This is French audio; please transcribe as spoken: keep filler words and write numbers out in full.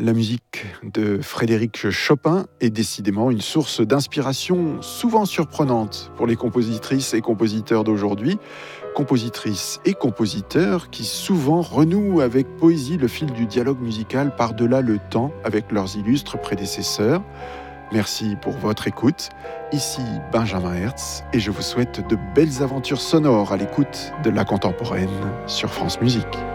La musique de Frédéric Chopin est décidément une source d'inspiration souvent surprenante pour les compositrices et compositeurs d'aujourd'hui, compositrices et compositeurs qui souvent renouent avec poésie le fil du dialogue musical par-delà le temps avec leurs illustres prédécesseurs. Merci pour votre écoute. Ici Benjamin Hertz et je vous souhaite de belles aventures sonores à l'écoute de la contemporaine sur France Musique.